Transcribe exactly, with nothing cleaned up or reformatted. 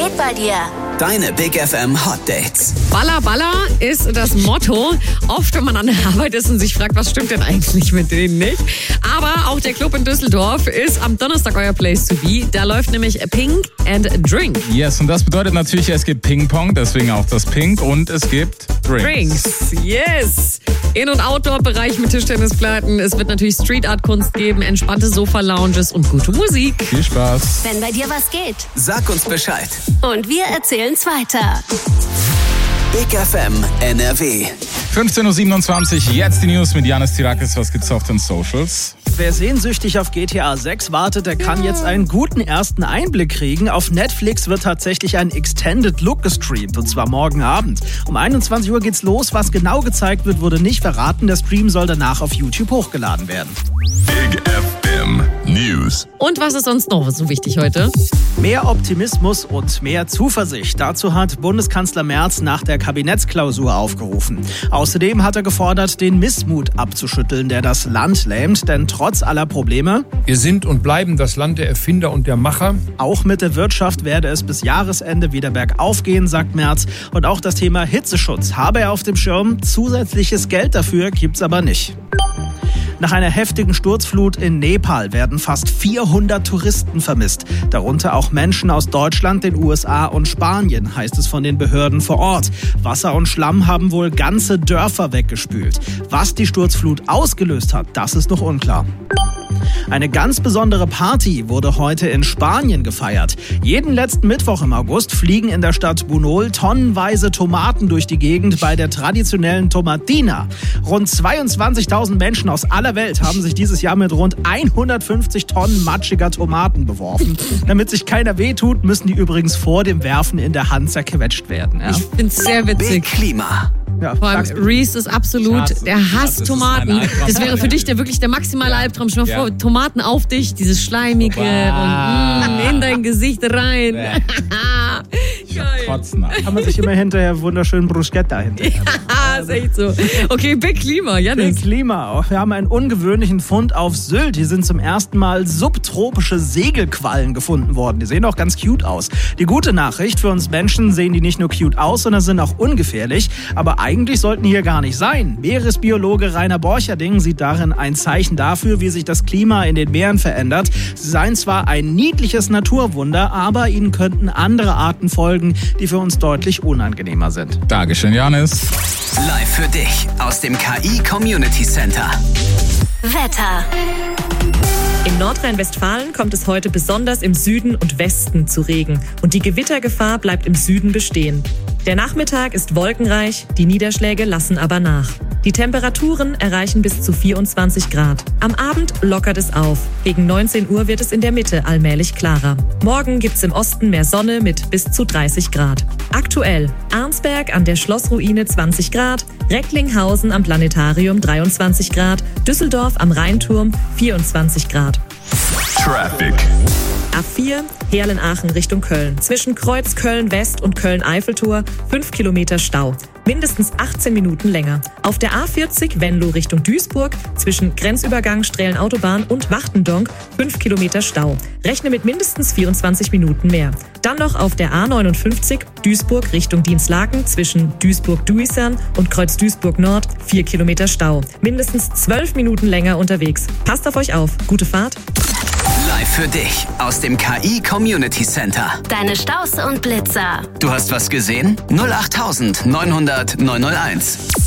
geht bei dir? Deine Big F M Hot Dates. Baller, Baller ist das Motto. Oft, wenn man an der Arbeit ist und sich fragt, was stimmt denn eigentlich mit denen nicht. Aber auch der Club in Düsseldorf ist am Donnerstag euer Place to be. Da läuft nämlich Pink and Drink. Yes, und das bedeutet natürlich, es gibt Ping-Pong, deswegen auch das Pink. Und es gibt Drinks. Drinks, yes. In- und Outdoor-Bereich mit Tischtennisplatten. Es wird natürlich Street-Art-Kunst geben, entspannte Sofa-Lounges und gute Musik. Viel Spaß. Wenn bei dir was geht. Sag uns Bescheid. Und wir erzählen's weiter. Big F M N R W. fünfzehn Uhr siebenundzwanzig, jetzt die News mit Janis Tirakis. Was gibt's auf den Socials? Wer sehnsüchtig auf G T A sechs wartet, der kann jetzt einen guten ersten Einblick kriegen. Auf Netflix wird tatsächlich ein Extended Look gestreamt, und zwar morgen Abend. Um einundzwanzig Uhr geht's los. Was genau gezeigt wird, wurde nicht verraten. Der Stream soll danach auf YouTube hochgeladen werden. Big F M News. Und was ist sonst noch so wichtig heute? Mehr Optimismus und mehr Zuversicht. Dazu hat Bundeskanzler Merz nach der Kabinettsklausur aufgerufen. Außerdem hat er gefordert, den Missmut abzuschütteln, der das Land lähmt. Denn trotz aller Probleme, wir sind und bleiben das Land der Erfinder und der Macher. Auch mit der Wirtschaft werde es bis Jahresende wieder bergauf gehen, sagt Merz. Und auch das Thema Hitzeschutz habe er auf dem Schirm. Zusätzliches Geld dafür gibt's aber nicht. Nach einer heftigen Sturzflut in Nepal werden fast vierhundert Touristen vermisst. Darunter auch Menschen aus Deutschland, den U S A und Spanien, heißt es von den Behörden vor Ort. Wasser und Schlamm haben wohl ganze Dörfer weggespült. Was die Sturzflut ausgelöst hat, das ist noch unklar. Eine ganz besondere Party wurde heute in Spanien gefeiert. Jeden letzten Mittwoch im August fliegen in der Stadt Bunol tonnenweise Tomaten durch die Gegend bei der traditionellen Tomatina. Rund zweiundzwanzigtausend Menschen aus aller Welt haben sich dieses Jahr mit rund hundertfünfzig Tonnen matschiger Tomaten beworfen. Damit sich keiner wehtut, müssen die übrigens vor dem Werfen in der Hand zerquetscht werden. Ja? Ich find's sehr witzig. Big Klima. Ja, Vor allem Reese ist absolut, Schatz, der hasst das Tomaten. ist mein Albtraum. Das wäre für dich der wirklich der maximale Ja. Albtraum. Stell dir mal Ja. vor, Tomaten auf dich, dieses Schleimige Wow. und mm, in dein Gesicht rein. Bäh. Geil. Kotzen an. kann man sich immer hinterher wunderschön Bruschetta hinterher. Ah, ist echt so. Okay, Big Klima, Janis. Big Klima. Wir haben einen ungewöhnlichen Fund auf Sylt. Hier sind zum ersten Mal subtropische Segelquallen gefunden worden. Die sehen auch ganz cute aus. Die gute Nachricht, für uns Menschen sehen die nicht nur cute aus, sondern sind auch ungefährlich. Aber eigentlich sollten die hier gar nicht sein. Meeresbiologe Rainer Borcherding sieht darin ein Zeichen dafür, wie sich das Klima in den Meeren verändert. Sie seien zwar ein niedliches Naturwunder, aber ihnen könnten andere Arten folgen, die für uns deutlich unangenehmer sind. Dankeschön, Janis. Live für dich aus dem K I Community Center. Wetter. In Nordrhein-Westfalen kommt es heute besonders im Süden und Westen zu Regen und die Gewittergefahr bleibt im Süden bestehen. Der Nachmittag ist wolkenreich, die Niederschläge lassen aber nach. Die Temperaturen erreichen bis zu vierundzwanzig Grad. Am Abend lockert es auf. Gegen neunzehn Uhr wird es in der Mitte allmählich klarer. Morgen gibt's im Osten mehr Sonne mit bis zu dreißig Grad. Aktuell Arnsberg an der Schlossruine zwanzig Grad, Recklinghausen am Planetarium dreiundzwanzig Grad, Düsseldorf am Rheinturm vierundzwanzig Grad. Traffic. A vier, Herlen-Aachen Richtung Köln. Zwischen Kreuz Köln-West und Köln-Eiffeltor fünf Kilometer Stau. Mindestens achtzehn Minuten länger. Auf der A vierzig Venlo Richtung Duisburg zwischen Grenzübergang Strehlen-Autobahn und Wachtendonk fünf Kilometer Stau. Rechne mit mindestens vierundzwanzig Minuten mehr. Dann noch auf der A neunundfünfzig Duisburg Richtung Dienstlaken zwischen Duisburg-Duisern und Kreuz Duisburg Nord vier Kilometer Stau. Mindestens zwölf Minuten länger unterwegs. Passt auf euch auf. Gute Fahrt. Live für dich aus dem K I Community Center. Deine Staus und Blitzer. Du hast was gesehen? null acht neunhundert neunhunderteins.